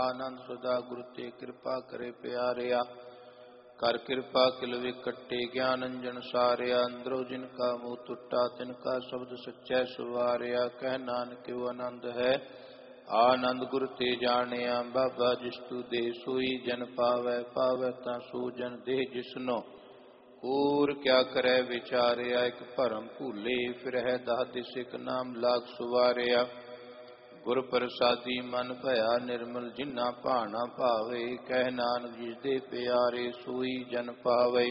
आनंद सदा गुरु ते कृपा करे प्यारिया। कर कृपा किल विकटे ज्ञान अंजन सारिया। अंदरो जिनका मुँह टुटा तिनका शब्द सच्चै सुवारिया। कह नानक आनंद है आनंद गुरु ते जानिया। बाबा जिस तू दे सोई जन पावै, पावै ता सो जन दे जिसनो। और क्या करे विचारिया। एक भरम भूले फिर है दाह दिस एक नाम लाग सुवारिया। गुर प्रसादी मन भया निर्मल जिन्ना भाना भावे। कह नानक जिस दे प्यारे सोई जन पावे।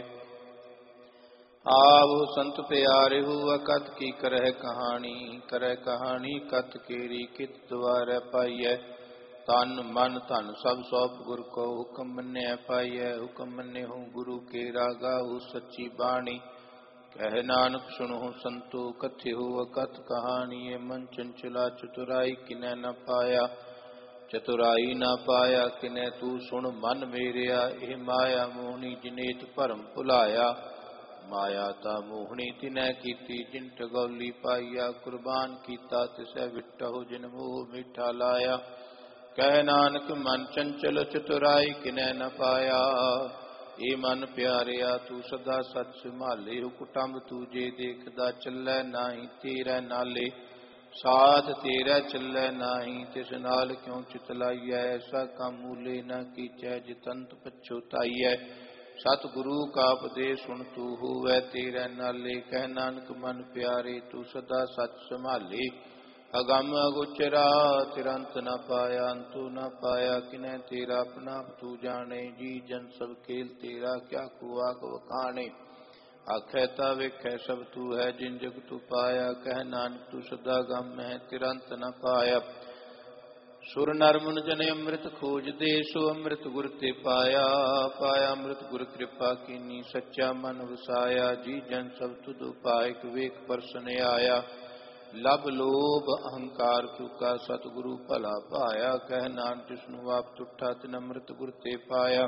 आवो संत प्यारे हुआ कत की करह कहानी। करह कहानी कत केरी कित द्वार पाइय। तन मन धन सब सौंप गुर को हुक्म मन्य पाइय। हुक्म मन्य हूँ गुरु के रागा हूँ सच्ची बाणी। कह नानक सुनो संतो कथ्य हो अकथ कहानी। मन चंचला चतुराई किनै न पाया। चतुराई न पाया किनै तू सुन मन मेरिया। एह माया मोहनी जिनेत भरम भुलाया। माया ता मोहनी तिनै कीती जिन टगौली पाइया। कुर्बान कीता तिसै विटहु जिन मोह मीठा लाया। कह नानक मन चंचल चतुराई किनै न पाया। ए मन प्यारिया तू सदा सच संभाले। कुटुंब तूजे देखदा चलै नाही तेरै नाले। साथ तेरा चलै नाही तिस नाल क्यों चितलाइयै। ऐसा काम मूले न कीचै जितंत पछुताइयै। सतगुरु का उपदेश सुन तू होवै तेरै नाले। कह नानक मन प्यारे तू सदा सच संभाले। अगम अगोचरा तिरंत न पाया। अंतु न पाया किनै तेरा अपना तू जाने। जी जन सब खेल तेरा क्या कुआक वखाने। आखै ता वेखै सब तू है जिन जग तू पाया। कह नानक तू सदा गम है तिरंत न पाया। सुर नर मुन जन अमृत खोज दे सो अमृत गुर ते पाया। पाया अमृत गुर कृपा कीनी सच्चा मन वसाया। जी जन सब तुद उपाय विवेक परसन आया। लब लोभ अहंकार चुका सतगुरु भला पाया। कह नानक जिसनु आप टुटा तिन अमृत गुर ते पाया।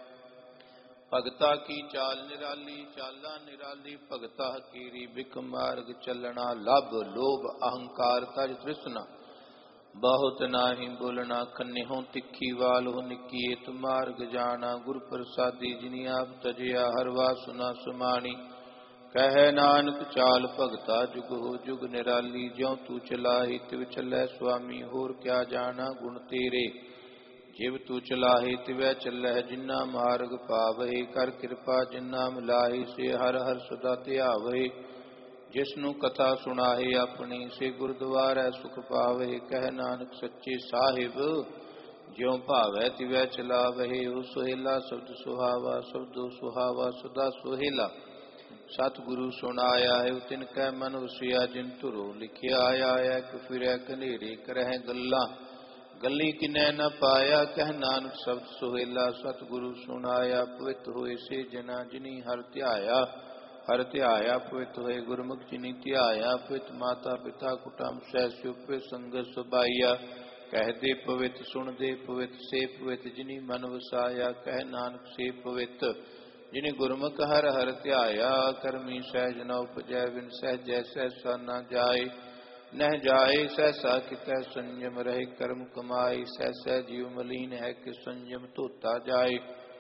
भगता की चाल निराली चाला निराली। भगता कीरी बिक मार्ग चलना। लब लोभ अहंकार तज तृष्णा। बहुत नाही बोलना कन्हो तिखी वाल हो निकी। एत मार्ग जाना गुर प्रसादी जिनी आप तजया। हर वासुना सुमानी। कह नानक चाल भगता जुग हो जुग निराली। ज्यों तू चलाही तिव चलै स्वामी। होर क्या जाना गुण तेरे। जिव तू चलाहे तिवै चलह जिन्ना मार्ग पावहे। कर कृपा जिन्ना मिलाहे से हर हर सदा ध्यावहे। जिसनु कथा सुनाहे अपनी से गुरुद्वारै सुख पावहे। कह नानक सच्चे साहिब ज्यों भावै तिवै चलावहे। हो सुहेला शब्द सुहावा शब्दो सुहावा सदा सुहेला। सतगुरु सुनाया है तिनकै मन वसिया। जिन धुरो लिखिया आया है फिरै कनेरे करह गल्ला। गली किनै न पाया। कह नानक शब्द सुहेला सतगुरु सुनाया। पवित्र होए से जना जिनी हर ध्याया। हर ध्याया पवित्र होए गुरमुख जिनी ध्याया। पवित्र माता पिता कुटुंब सैस्यो पवित्र संगत सुबाइया। कह दे पवित्र सुन दे पवित्र से पवित्र जिनी मन वसाया। कह नानक से पवित्र जिनि गुरमुख हर हर ध्याया। करमी सहज न उपजै बिन सहजै सहसा न जाए। नह जाए सहसा कितै संयम रहे कर्म कमाए। सहसा जीव मलीन है कि संयम धोता जाए।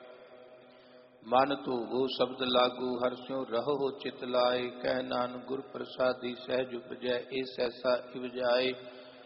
मन धोवो शब्द लागू हर स्यों रहो चित लाए। कह नानक गुर प्रसादी सहज उपजै ए सहसा इव जाए।